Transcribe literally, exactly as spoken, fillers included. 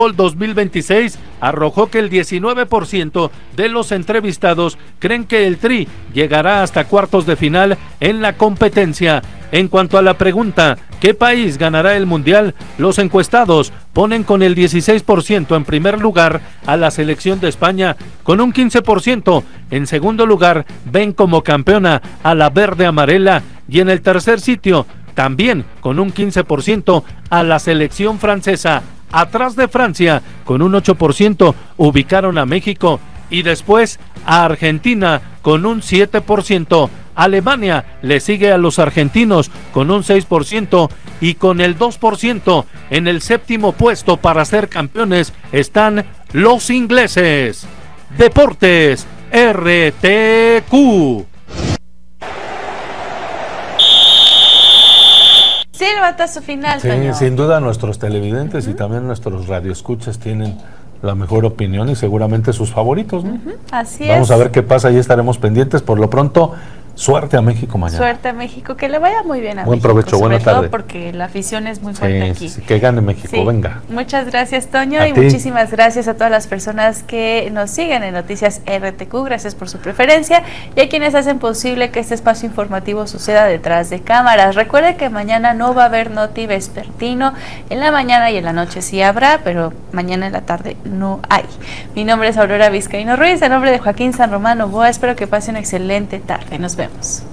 dos mil veintiséis arrojó que el diecinueve por ciento de los entrevistados creen que el Tri llegará hasta cuartos de final en la competencia. En cuanto a la pregunta, ¿qué país ganará el Mundial? Los encuestados ponen con el dieciséis por ciento en primer lugar a la selección de España, con un quince por ciento. En segundo lugar, ven como campeona a la verde amarela, y en el tercer sitio, también con un quince por ciento, a la selección francesa. Atrás de Francia, con un ocho por ciento, ubicaron a México, y después a Argentina con un siete por ciento. Alemania le sigue a los argentinos con un seis por ciento, y con el dos por ciento en el séptimo puesto para ser campeones están los ingleses. Deportes R T Q. Sí, el batazo final, sí, Toño. Sin duda nuestros televidentes uh-huh. y también nuestros radioescuchas tienen la mejor opinión y seguramente sus favoritos, ¿no? Uh-huh. Así Vamos es. a ver qué pasa y estaremos pendientes. Por lo pronto, suerte a México mañana. Suerte a México, que le vaya muy bien a Buen México. provecho, buena tarde. Sobre todo porque la afición es muy fuerte sí, aquí. Sí, que gane México, sí. Venga. Muchas gracias, Toño, a y ti. Muchísimas gracias a todas las personas que nos siguen en Noticias R T Q. Gracias por su preferencia y a quienes hacen posible que este espacio informativo suceda detrás de cámaras. Recuerde que mañana no va a haber Noti Vespertino. En la mañana y en la noche sí habrá, pero mañana en la tarde no hay. Mi nombre es Aurora Vizcaíno Ruiz, en nombre de Joaquín San Román Novoa. Espero que pase una excelente tarde. Nos vemos.